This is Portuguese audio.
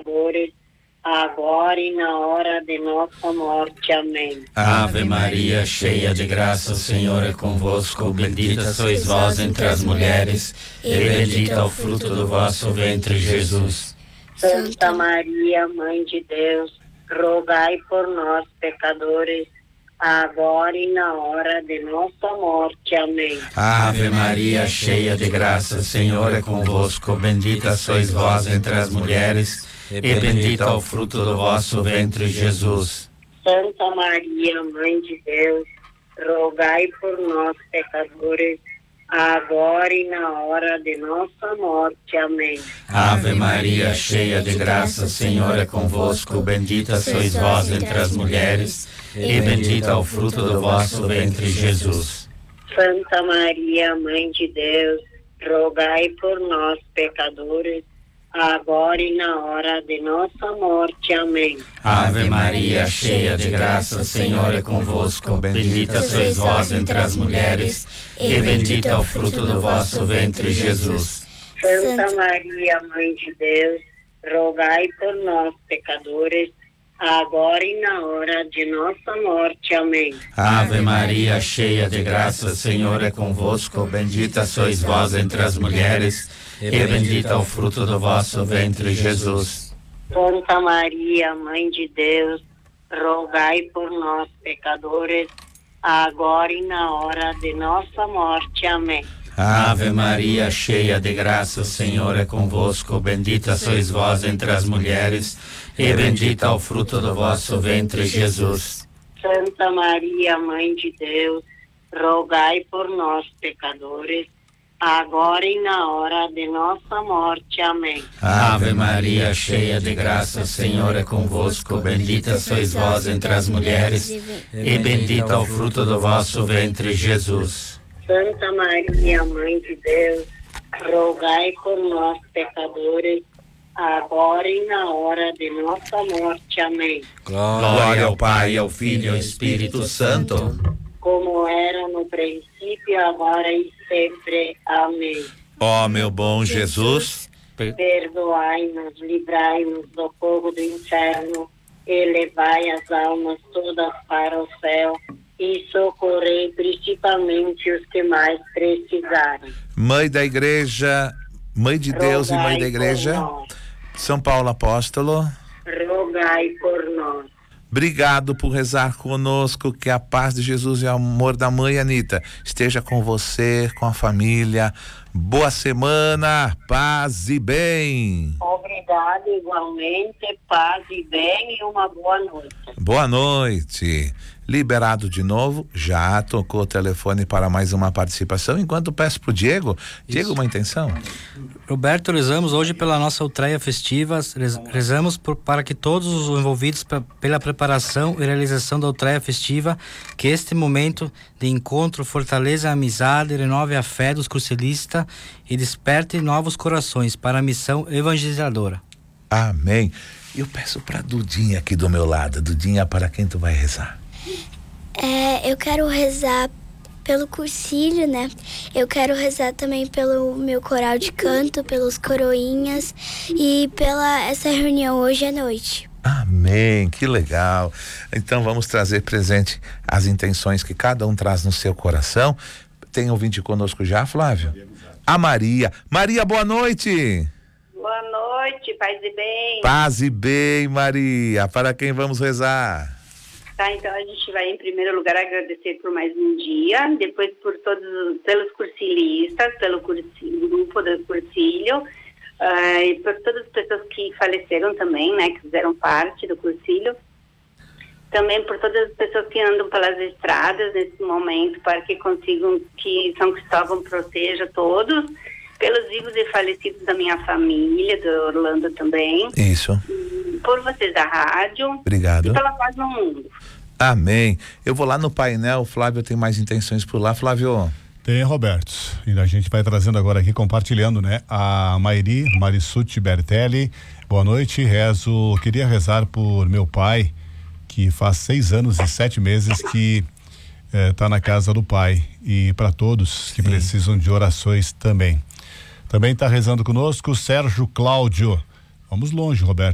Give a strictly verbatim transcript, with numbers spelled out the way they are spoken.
pecadores, agora e na hora de nossa morte. Amém. Ave Maria, cheia de graça, o Senhor é convosco. Bendita sois vós entre as mulheres, e bendito é o fruto do vosso ventre, Jesus. Santa Maria, Mãe de Deus, rogai por nós, pecadores, agora e na hora de nossa morte. Amém. Ave Maria, cheia de graça, o Senhor é convosco. Bendita sois vós entre as mulheres, e bendito é o fruto do vosso ventre, Jesus. Santa Maria, Mãe de Deus, rogai por nós, pecadores, agora e na hora de nossa morte. Amém. Ave Maria, cheia de graça, o Senhor é convosco. Bendita sois vós entre as mulheres, e bendito é o fruto do vosso ventre, Jesus. Santa Maria, Mãe de Deus, rogai por nós, pecadores, agora e na hora de nossa morte. Amém. Ave Maria, cheia de graça, o Senhor é convosco. Bendita sois vós entre as mulheres, e bendito é o fruto do vosso ventre, Jesus. Santa Maria, Mãe de Deus, rogai por nós, pecadores, agora e na hora de nossa morte. Amém. Ave Maria, cheia de graça, o Senhor é convosco. Bendita sois vós entre as mulheres, e bendito é o fruto do vosso ventre, Jesus. Santa Maria, Mãe de Deus, rogai por nós, pecadores, agora e na hora de nossa morte. Amém. Ave Maria, cheia de graça, o Senhor é convosco. Bendita sois vós entre as mulheres, e bendito é o fruto do vosso ventre, Jesus. Santa Maria, Mãe de Deus, rogai por nós, pecadores, agora e na hora de nossa morte. Amém. Ave Maria, cheia de graça, o Senhor é convosco. Bendita sois vós entre as mulheres, e bendito é o fruto do vosso ventre, Jesus. Santa Maria, Mãe de Deus, rogai por nós, pecadores, agora e na hora de nossa morte. Amém. Glória ao Pai, ao Filho e ao Espírito Santo, como era no princípio, agora e sempre. Amém. Ó meu bom Jesus, perdoai-nos, livrai-nos do fogo do inferno, e levai as almas todas para o céu, e socorrei principalmente os que mais precisarem. Mãe da Igreja, Mãe de Deus e Mãe da Igreja, São Paulo Apóstolo, rogai por nós. Obrigado por rezar conosco, que a paz de Jesus e o amor da Mãe Anita esteja com você, com a família. Boa semana, paz e bem. Obrigada, igualmente, paz e bem, e uma boa noite. Boa noite. Liberado de novo, já tocou o telefone para mais uma participação, enquanto peço pro Diego. Diego, uma intenção? Roberto, rezamos hoje pela nossa Ultreia festiva, rezamos por, para que todos os envolvidos pra, pela preparação e realização da Ultreia festiva, que este momento de encontro fortaleça a amizade, renove a fé dos crucilistas e desperte novos corações para a missão evangelizadora. Amém. Eu peço para Dudinha aqui do meu lado. Dudinha, para quem tu vai rezar? É, eu quero rezar pelo cursilho, né? Eu quero rezar também pelo meu coral de canto, pelos coroinhas e pela essa reunião hoje à noite. Amém, que legal. Então vamos trazer presente as intenções que cada um traz no seu coração. Tem ouvinte conosco já, Flávio? A Maria. Maria, boa noite. Boa noite, paz e bem. Paz e bem, Maria. Para quem vamos rezar? Tá, então a gente vai em primeiro lugar agradecer por mais um dia, depois por todos, pelos cursilistas, pelo cursilho, grupo do cursilho, uh, e por todas as pessoas que faleceram também, né, que fizeram parte do cursilho. Também por todas as pessoas que andam pelas estradas nesse momento, para que consigam que São Cristóvão proteja todos, pelos vivos e falecidos da minha família, do Orlando também. Isso. Por vocês da rádio. Obrigado. E pela paz no mundo. Amém. Eu vou lá no painel, Flávio tem mais intenções por lá. Flávio. Tem, Roberto. E a gente vai trazendo agora aqui, compartilhando, né? A Mairi, Marissuti Bertelli. Boa noite, rezo. Queria rezar por meu pai, que faz seis anos e sete meses que está eh, na casa do pai. E para todos que Sim. precisam de orações também. Também está rezando conosco o Sérgio Cláudio. Vamos longe, Roberto.